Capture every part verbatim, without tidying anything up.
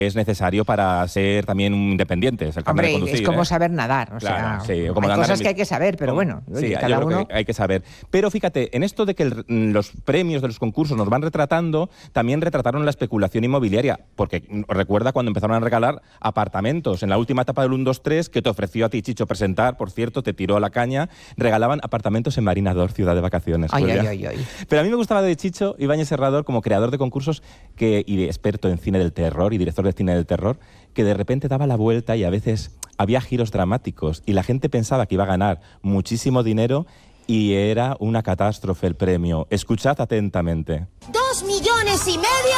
es necesario para ser también independientes. El Hombre, de conducir, es como ¿eh? saber nadar. O Claro, sea, sí, como hay andar cosas en... que hay que saber, pero bueno, Sí, oye, yo cada creo uno... que hay que saber. Pero fíjate, en esto de que el, los premios de los concursos nos van retratando, también retrataron la especulación inmobiliaria, porque recuerda cuando empezaron a regalar apartamentos. En la última etapa del uno, dos, tres, que te ofreció a ti, Chicho, presentar, por cierto, te tiró a la caña, regalaban apartamentos en Marina d'Or, ciudad de vacaciones. Ay, Julia. ay, ay, ay. Pero a mí me gustaba de Chicho Ibáñez Serrador como creador de concursos que, y experto en cine del terror y director de cine del terror, que de repente daba la vuelta y a veces había giros dramáticos y la gente pensaba que iba a ganar muchísimo dinero y era una catástrofe el premio. Escuchad atentamente. ¡Dos millones y medio!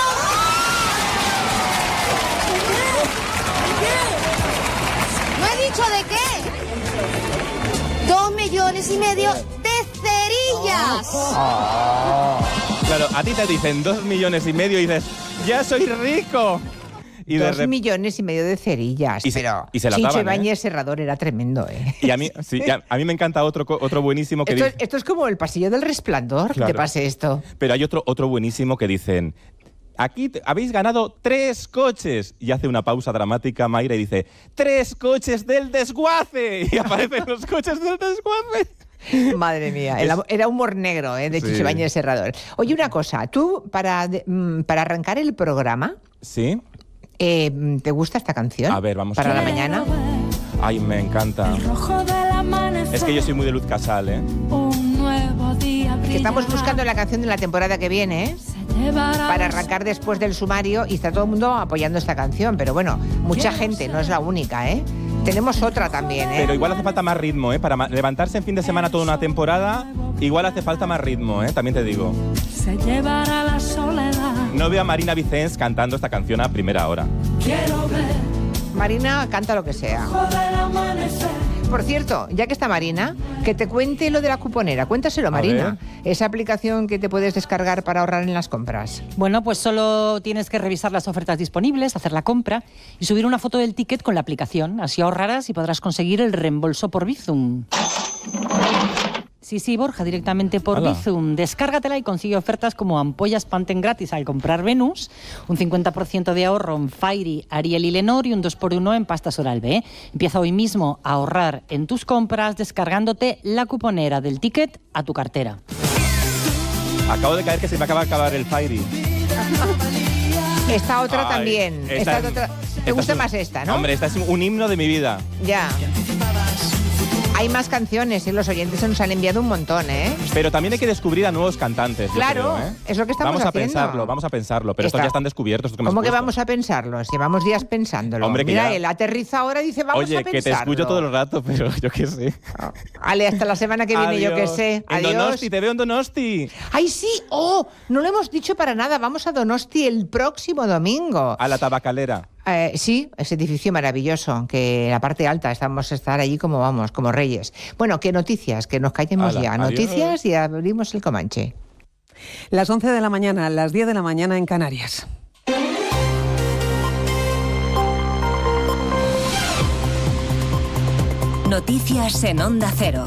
¿No he dicho de qué? ¡Dos millones y medio de cerillas! Oh. Claro, a ti te dicen dos millones y medio y dices, ¡ya soy rico! Y Dos rep... millones y medio de cerillas, y se, pero y se las Chicho daban, Ibáñez ¿eh? Serrador era tremendo, ¿eh? Y a mí, sí, a, a mí me encanta otro, otro buenísimo que Esto, dice... esto es como el pasillo del Resplandor, Claro. que te pase esto. Pero hay otro, otro buenísimo que dicen... Aquí te, habéis ganado tres coches. Y hace una pausa dramática Mayra y dice, ¡tres coches del desguace! Y aparecen los coches del desguace. Madre mía, el, era humor negro, ¿eh? De Sí. Chicho Ibáñez Serrador. Oye, una cosa, tú para, de, mm, para arrancar el programa, ¿Sí? eh, ¿te gusta esta canción? A ver, vamos Para a la ver. mañana. Ay, me encanta. Es que yo soy muy de Luz Casal, ¿eh? Un nuevo día Que estamos buscando la canción de la temporada que viene, ¿eh? Para arrancar después del sumario y está todo el mundo apoyando esta canción, pero bueno, mucha gente, no es la única, ¿eh? Tenemos otra también, ¿eh? Pero igual hace falta más ritmo, ¿eh? Para ma- levantarse en fin de semana toda una temporada, igual hace falta más ritmo, ¿eh? También te digo. se llevará la soledad. No veo a Marina Vicens cantando esta canción a primera hora. Quiero ver Marina canta lo que sea. del amanecer. Por cierto, ya que está Marina, que te cuente lo de la cuponera. Cuéntaselo, Marina. Esa aplicación que te puedes descargar para ahorrar en las compras. Bueno, pues solo tienes que revisar las ofertas disponibles, hacer la compra y subir una foto del ticket con la aplicación. Así ahorrarás y podrás conseguir el reembolso por Bizum. Sí, sí, Borja, directamente por Hala. Bizum. Descárgatela y consigue ofertas como ampollas Pantene gratis al comprar Venus, un cincuenta por ciento de ahorro en Fairy, Ariel y Lenor y un dos por uno en pastas Oral-B. ¿eh? Empieza hoy mismo a ahorrar en tus compras descargándote la cuponera del ticket a tu cartera. Acabo de caer que se me acaba de acabar el Fairy. Esta otra Ay, también. esta Esta es- otra... esta Te gusta es un- más esta, ¿no? Hombre, esta es un himno de mi vida. Ya. Hay más canciones y los oyentes se nos han enviado un montón, ¿eh? Pero también hay que descubrir a nuevos cantantes, yo Claro, creo, ¿eh? es lo que estamos Vamos a haciendo. pensarlo, vamos a pensarlo. Pero estos Está- ya están descubiertos. estos me has ¿Cómo que puesto. vamos a pensarlo? Llevamos días pensándolo. Hombre, que Mira, ya- él aterriza ahora y dice, vamos Oye, a pensarlo. que te escucho todo el rato, pero yo qué sé. Ale, hasta la semana que viene, yo qué Adiós. sé. En Adiós. Donosti, te veo en Donosti. ¡Ay, sí! ¡Oh! No lo hemos dicho para nada. Vamos a Donosti el próximo domingo. A la tabacalera. Eh, sí, ese edificio maravilloso, que la parte alta, estamos a estar allí como vamos, como reyes. Bueno, ¿qué noticias? Que nos callemos Hala, ya. adiós. Noticias y abrimos el Comanche. Las once de la mañana, las diez de la mañana en Canarias. Noticias en Onda Cero.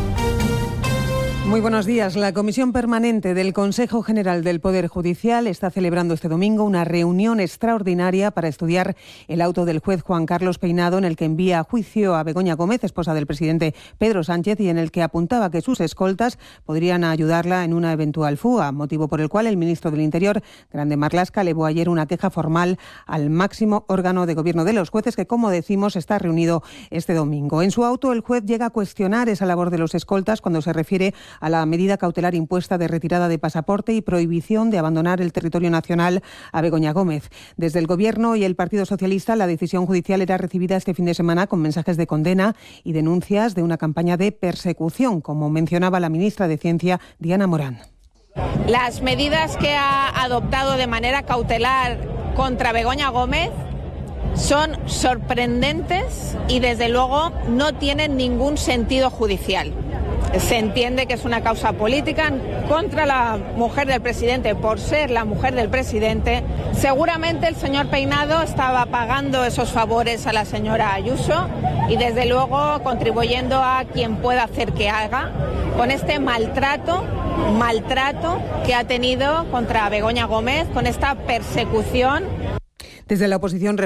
Muy buenos días. La Comisión Permanente del Consejo General del Poder Judicial está celebrando este domingo una reunión extraordinaria para estudiar el auto del juez Juan Carlos Peinado en el que envía a juicio a Begoña Gómez, esposa del presidente Pedro Sánchez, y en el que apuntaba que sus escoltas podrían ayudarla en una eventual fuga, motivo por el cual el ministro del Interior, Grande Marlaska, elevó ayer una queja formal al máximo órgano de gobierno de los jueces que, como decimos, está reunido este domingo. En su auto, el juez llega a cuestionar esa labor de los escoltas cuando se refiere a la medida cautelar impuesta de retirada de pasaporte y prohibición de abandonar el territorio nacional a Begoña Gómez. Desde el Gobierno y el Partido Socialista, la decisión judicial era recibida este fin de semana con mensajes de condena y denuncias de una campaña de persecución, como mencionaba la ministra de Ciencia, Diana Morán. Las medidas que ha adoptado de manera cautelar contra Begoña Gómez son sorprendentes y desde luego no tienen ningún sentido judicial. Se entiende que es una causa política contra la mujer del presidente por ser la mujer del presidente. Seguramente el señor Peinado estaba pagando esos favores a la señora Ayuso y desde luego contribuyendo a quien pueda hacer que haga con este maltrato, maltrato que ha tenido contra Begoña Gómez, con esta persecución. Desde la oposición